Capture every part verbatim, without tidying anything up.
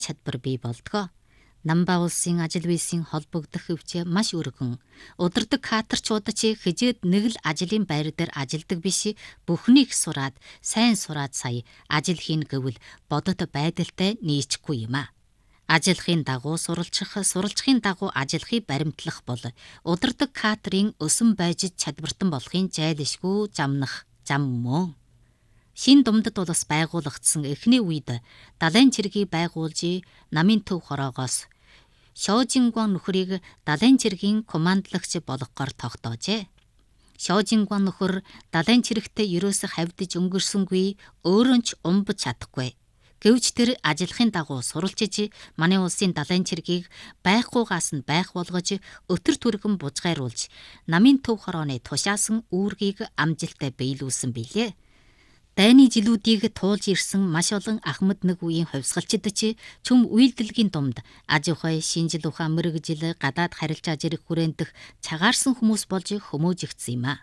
чадвар бий болдгоо. Намба улсын ажил үйлсийн холбогдох хөвчөө маш өргөн. Удирдаг кадрчууд ч хижээд нэг л ажлын байр дээр ажилдаг биш, бүхнийг сураад, сайн сураад сая ажил хийн гэвэл бодот байдалтай нийцэхгүй юм а. Ажиллахын дагуу суралцах, суралцахын дагуу ажиллахыг баримтлах бол удирдаг кадрын өсөн байж чадвартан болохын зайлшгүй замнах зам мөн. Шин думдад бол бас байгуулагдсан эхний үед далайн цэргийг байгуулж намын төв хороогоос Шоожингуан нөхрийг далайн цэргийн командлагч болгохоор тогтоожээ. Шоожингуан нөхөр далайн цэрэгтээ ерөөсө хавьдж өнгөрсөнгүй, өөрөө ч умбаж чадахгүй. Гэвч тэр ажиллахын дагуу суралцж манай улсын далайн цэргийг байхгүйгаас нь байх болгож өтөр түргэн бужгайруулж намын төв хорооны тушаасан үүргийг амжилттай биелүүлсэн билээ. Дайны жилүүдийг туулж ирсэн маш олон Ахмад нэг үеийн хувьсгалчид ч чүм үйлдэлгийн думд аж ахуй, шинжил ухаан, мэргэжил, гадаад харилцаа зэрэг хүрэндэх цагаарсан хүмүүс болж хүмүүжигдсэн юм а.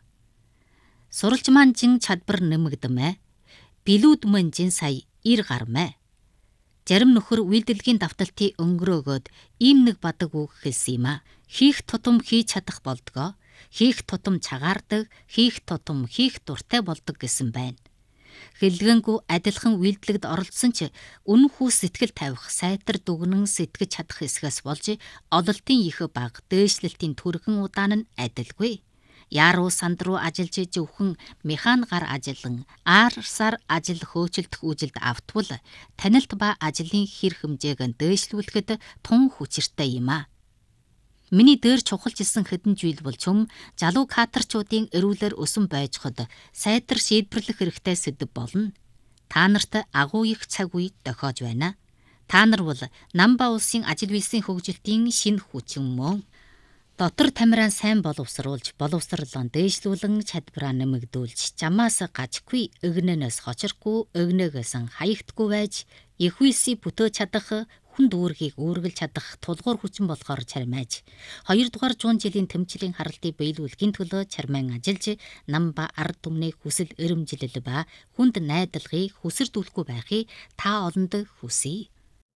Суралж манжин чадвар нэмэгдэмэ. Билүүд манжин сая ир гармэ. Зарим нөхөр үйлдэлгийн давталтыг өнгөрөөгөөд ийм нэг бадаг үг хэлсэн юм а. Хийх тутам хийж чадах болдгоо. Хийх тутам цагаардаг, хийх тутам хийх дуртай болдог гэсэн байна. Хэлгэнгүй адилхан үйлдэлд оролцсон ч үнэнхүү сэтгэл тавих, сайтар дүгнэн сэтгэж чадах хэсгээс болж ололтын их баг, дээшлэлтийн түргэн удаан нь адилгүй. Яруу санд руу ажиллаж зөвхөн механикаар ажиллан аарсаар ажил хөөцөлдөх үжилд автвал танилт ба ажлын хэр хэмжээг нь дээшлүүлэхэд тун хүчиртэй юм а. Миний дээр чухалжилсан хэдэн зүйл бол чүм залуу кадрчуудын эрүүлэр өсөн байж хад сайтар шийдвэрлэх хэрэгтэй сэдв болно. Та нарт агуу их цаг үе тохиож байна. Та нар бол Намба улсын ажил үйлсийн хөгжилтийн шинэ хүчин мөн. Дотор тамираа сайн боловсруулж, боловсролоо дээшлүүлэн чадвараа нэмэгдүүлж, жамаас гажгүй, эгнэнээс хочирхгүй, эгнээгээс хаягдгүй байж, их үйлсийг бүтээж чадах хүн дүүргийг үүргэлж чадах тулгуур хүчин болохоор чармайж, хоёрдугаар зуун жилийн тэмцлийн харалтыг биелүүлэхийн төлөө чармайн ажиллаж, Намба ард түмний хүсэл эрмжилэл ба хүнд найдалгыг хүсэрдүүлэхгүй байхыг та олонд хүсье.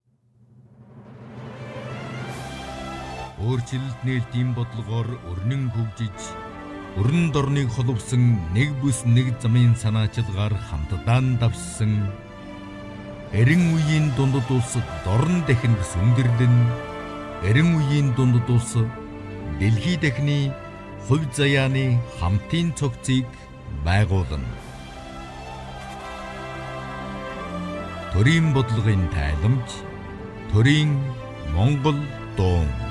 Өөрчлөлт нээлтийн бодлогоор өрнөн хөгжиж, өрн дорныг холовсон нэг бүс нэг замын санаачилгаар хамтдаа давссан эрен үеийн дундад улс дорн дахинд сүндэрлэн, эрен үеийн дундад улс дэлхий дахины хувь заяаны хамтын цогцыг байгуулна. Төрийн бодлогын тайламж, төрийн Монгол дуун.